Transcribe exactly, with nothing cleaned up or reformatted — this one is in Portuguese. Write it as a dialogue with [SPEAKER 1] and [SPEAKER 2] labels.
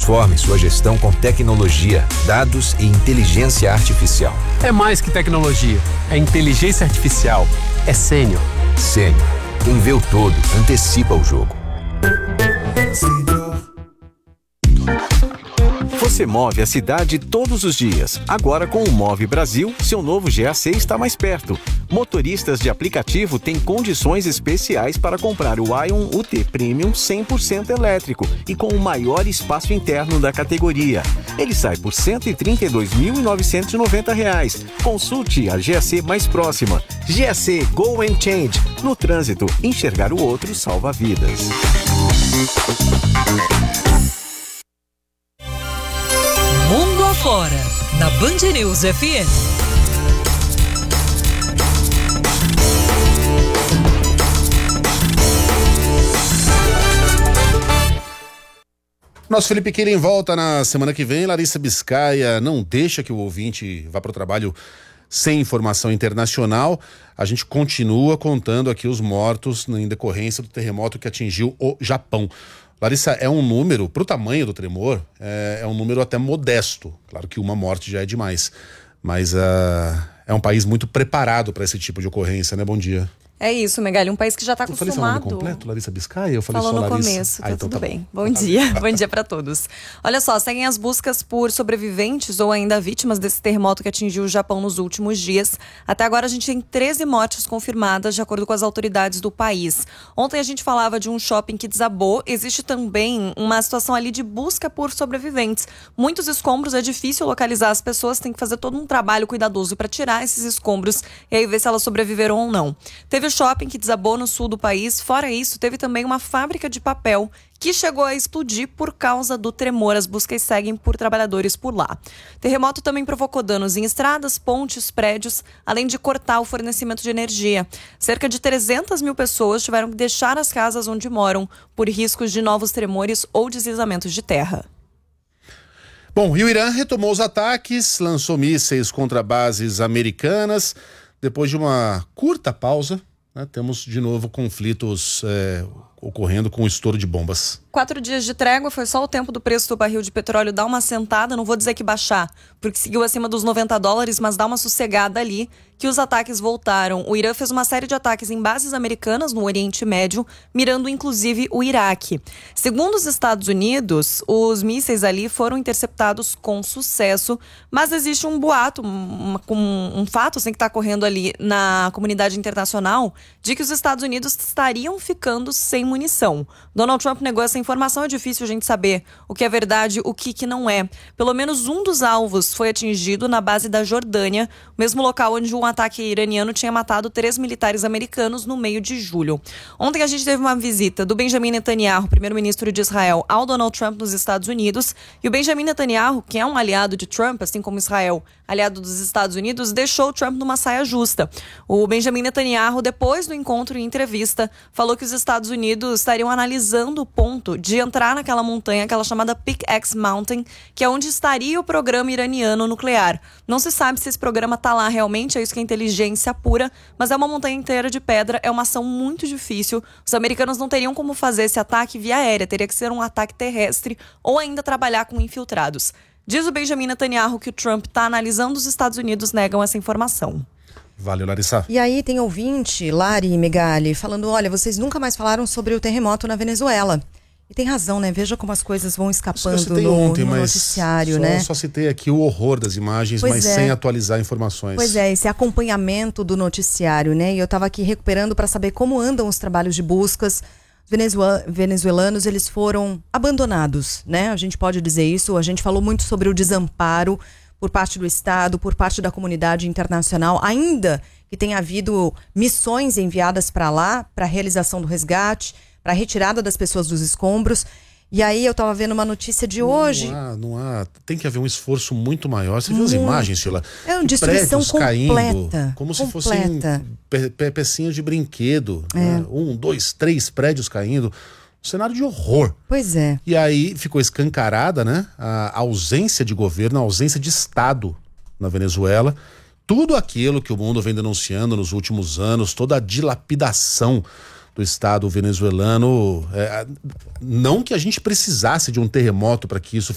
[SPEAKER 1] Transforme sua gestão com tecnologia, dados e inteligência artificial.
[SPEAKER 2] É mais que tecnologia, é inteligência artificial, é Sênior.
[SPEAKER 1] Sênior, quem vê o todo, antecipa o jogo.
[SPEAKER 3] Você move a cidade todos os dias. Agora com o Move Brasil, seu novo G A C está mais perto. Motoristas de aplicativo têm condições especiais para comprar o Ion U T Premium cem por cento elétrico e com o maior espaço interno da categoria. Ele sai por cento e trinta e dois mil novecentos e noventa reais. Consulte a G A C mais próxima. G A C Go and Change. No trânsito, enxergar o outro salva vidas.
[SPEAKER 4] Mundo Afora, na Band News F M.
[SPEAKER 5] Nosso Felipe Queirin volta na semana que vem. Larissa Biscaia não deixa que o ouvinte vá para o trabalho sem informação internacional. A gente continua contando aqui os mortos em decorrência do terremoto que atingiu o Japão. Larissa, é um número, para o tamanho do tremor, é, é um número até modesto. Claro que uma morte já é demais, mas uh, é um país muito preparado para esse tipo de ocorrência, né? Bom dia.
[SPEAKER 6] É isso, Megali, um país que já está acostumado.
[SPEAKER 5] Eu falei seu nome completo, Larissa Biscaia? Eu falei
[SPEAKER 6] Falou
[SPEAKER 5] só
[SPEAKER 6] no
[SPEAKER 5] Larissa.
[SPEAKER 6] começo, tá
[SPEAKER 5] ah, então
[SPEAKER 6] tudo
[SPEAKER 5] tá
[SPEAKER 6] bem. Bom, bom dia, bom dia para todos. Olha só, seguem as buscas por sobreviventes ou ainda vítimas desse terremoto que atingiu o Japão nos últimos dias. Até agora a gente tem treze mortes confirmadas, de acordo com as autoridades do país. Ontem a gente falava de um shopping que desabou. Existe também uma situação ali de busca por sobreviventes. Muitos escombros, é difícil localizar as pessoas, tem que fazer todo um trabalho cuidadoso para tirar esses escombros e aí ver se elas sobreviveram ou não. Teve o shopping que desabou no sul do país. Fora isso, teve também uma fábrica de papel que chegou a explodir por causa do tremor. As buscas seguem por trabalhadores por lá. O terremoto também provocou danos em estradas, pontes, prédios, além de cortar o fornecimento de energia. Cerca de trezentas mil pessoas tiveram que deixar as casas onde moram por riscos de novos tremores ou deslizamentos de terra.
[SPEAKER 5] Bom, e o Irã retomou os ataques, lançou mísseis contra bases americanas. Depois de uma curta pausa, né, temos de novo conflitos é, ocorrendo com o estouro de bombas.
[SPEAKER 6] Quatro dias de trégua, foi só o tempo do preço do barril de petróleo dar uma sentada, não vou dizer que baixar, porque seguiu acima dos noventa dólares, mas dá uma sossegada ali, que os ataques voltaram. O Irã fez uma série de ataques em bases americanas no Oriente Médio, mirando inclusive o Iraque. Segundo os Estados Unidos, os mísseis ali foram interceptados com sucesso, mas existe um boato, um, um, um fato assim, que está correndo ali na comunidade internacional, de que os Estados Unidos estariam ficando sem munição. Donald Trump negou essa informação, é difícil a gente saber o que é verdade, o que, que não é. Pelo menos um dos alvos foi atingido na base da Jordânia, mesmo local onde um ataque iraniano tinha matado três militares americanos no meio de julho. Ontem a gente teve uma visita do Benjamin Netanyahu, primeiro-ministro de Israel, ao Donald Trump nos Estados Unidos, e o Benjamin Netanyahu, que é um aliado de Trump, assim como Israel, aliado dos Estados Unidos, deixou o Trump numa saia justa. O Benjamin Netanyahu, depois do encontro em entrevista, falou que os Estados Unidos estariam analisando o ponto de entrar naquela montanha, aquela chamada Pickaxe Mountain, que é onde estaria o programa iraniano nuclear. Não se sabe se esse programa está lá realmente, é isso que é inteligência pura, mas é uma montanha inteira de pedra, é uma ação muito difícil. Os americanos não teriam como fazer esse ataque via aérea, teria que ser um ataque terrestre ou ainda trabalhar com infiltrados. Diz o Benjamin Netanyahu que o Trump está analisando, os Estados Unidos negam essa informação.
[SPEAKER 5] Valeu, Larissa.
[SPEAKER 7] E aí tem ouvinte, Lari e Megali, falando, olha, vocês nunca mais falaram sobre o terremoto na Venezuela. E tem razão, né? Veja como as coisas vão escapando no,
[SPEAKER 5] ontem,
[SPEAKER 7] no
[SPEAKER 5] mas
[SPEAKER 7] noticiário,
[SPEAKER 5] só,
[SPEAKER 7] né?
[SPEAKER 5] Só citei aqui o horror das imagens,
[SPEAKER 7] Pois
[SPEAKER 5] mas
[SPEAKER 7] é.
[SPEAKER 5] sem atualizar informações.
[SPEAKER 7] Pois é, esse acompanhamento do noticiário, né? E eu estava aqui recuperando para saber como andam os trabalhos de buscas. Os venezuel- venezuelanos, eles foram abandonados, né? A gente pode dizer isso. A gente falou muito sobre o desamparo por parte do Estado, por parte da comunidade internacional, ainda que tenha havido missões enviadas para lá, para a realização do resgate, para a retirada das pessoas dos escombros. E aí eu estava vendo uma notícia de hoje.
[SPEAKER 5] Não há, não há, tem que haver um esforço muito maior. Você viu
[SPEAKER 7] Muito.
[SPEAKER 5] as imagens, Sheila?
[SPEAKER 7] É uma
[SPEAKER 5] De
[SPEAKER 7] destruição
[SPEAKER 5] prédios
[SPEAKER 7] completa.
[SPEAKER 5] caindo, como se
[SPEAKER 7] completa.
[SPEAKER 5] fossem pe- pe- pecinhas de brinquedo.
[SPEAKER 7] É.
[SPEAKER 5] Né? Um, dois, três prédios caindo. Um cenário de horror.
[SPEAKER 7] Pois é.
[SPEAKER 5] E aí ficou escancarada, né, a ausência de governo, a ausência de Estado na Venezuela. Tudo aquilo que o mundo vem denunciando nos últimos anos, toda a dilapidação do Estado venezuelano. É, não que a gente precisasse de um terremoto para que isso